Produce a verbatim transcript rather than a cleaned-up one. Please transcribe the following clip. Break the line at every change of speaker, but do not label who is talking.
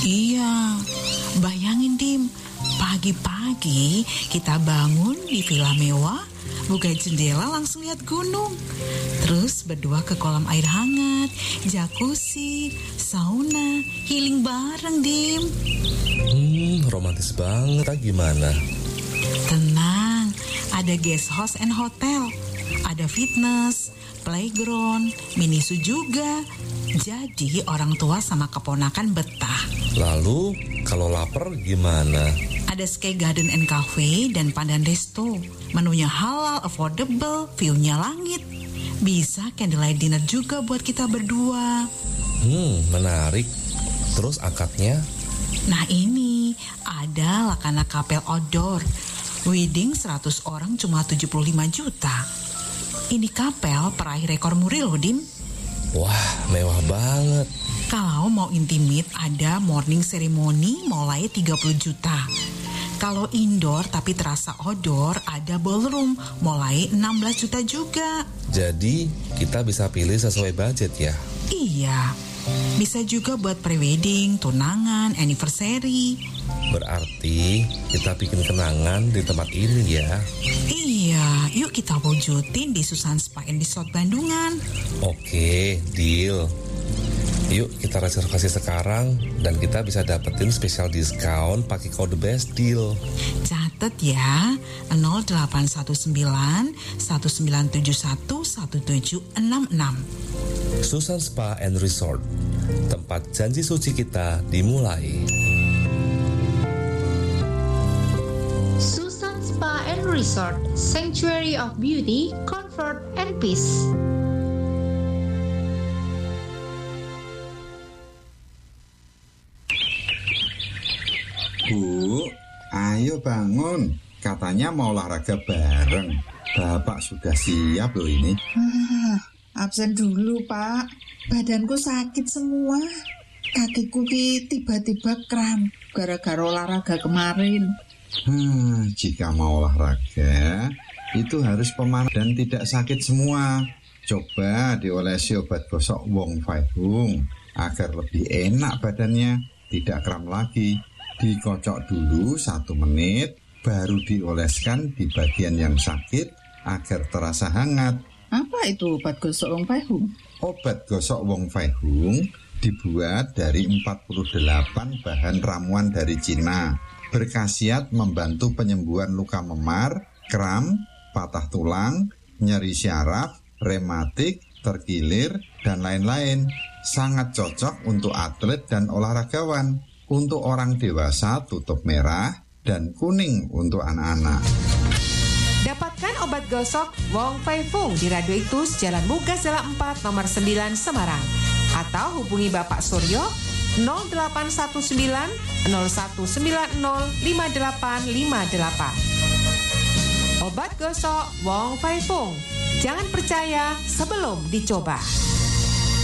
Iya, bayangin Dim, pagi-pagi kita bangun di villa mewah, buka jendela langsung lihat gunung. Terus berdua ke kolam air hangat, jacuzzi, sauna, healing bareng Dim.
Hmm, romantis banget. Ah, gimana?
Tenang, ada guest house and hotel, ada fitness, playground, mini zoo juga. Jadi orang tua sama keponakan betah.
Lalu, kalau lapar gimana?
Ada Sky Garden and Cafe dan Pandan Resto. Menunya halal, affordable, view-nya langit. Bisa candlelight dinner juga buat kita berdua.
Hmm, menarik. Terus akadnya?
Nah ini, ada Lakana Kapel Outdoor. Wedding seratus orang cuma tujuh puluh lima juta. Ini kapel peraih rekor muri loh, Dim.
Wah, mewah banget.
Kalau mau intimate, ada morning ceremony mulai tiga puluh juta. Kalau indoor tapi terasa outdoor, ada ballroom mulai enam belas juta juga.
Jadi, kita bisa pilih sesuai budget ya?
Iya, bisa juga buat prewedding, tunangan, anniversary.
Berarti kita bikin kenangan di tempat ini ya?
Iya, yuk kita wujudin di Susan Spa and Resort Bandungan.
Oke, deal. Yuk kita reservasi sekarang dan kita bisa dapetin spesial diskon pakai kode best deal.
Catet ya, nol delapan satu sembilan satu sembilan tujuh satu satu tujuh enam enam.
Susan Spa and Resort, tempat janji suci kita dimulai.
Susan Spa and Resort, Sanctuary of Beauty, Comfort, and Peace.
Bu, ayo bangun. Katanya mau olahraga bareng. Bapak sudah siap loh ini.
Ah, absen dulu, Pak. Badanku sakit semua. Kakiku ki tiba-tiba kram gara-gara olahraga kemarin.
Hmm, jika mau olahraga, itu harus pemanas dan tidak sakit semua. Coba diolesi obat gosok Wong Fai Hung agar lebih enak badannya, tidak kram lagi. Dikocok dulu satu menit, baru dioleskan di bagian yang sakit agar terasa hangat.
Apa itu obat gosok Wong Fai Hung?
Obat gosok Wong Fai Hung dibuat dari empat puluh delapan bahan ramuan dari Cina. Berkhasiat membantu penyembuhan luka memar, kram, patah tulang, nyeri syaraf, rematik, terkilir, dan lain-lain. Sangat cocok untuk atlet dan olahragawan. Untuk orang dewasa tutup merah dan kuning untuk anak-anak.
Dapatkan obat gosok Wong Fai Hung di Radio Itus Jalan Mugas Jalan empat nomor sembilan Semarang. Atau hubungi Bapak Suryo nol delapan satu sembilan nol satu sembilan nol lima delapan lima delapan. Obat gosok Wong Fai Hung. Jangan percaya sebelum dicoba.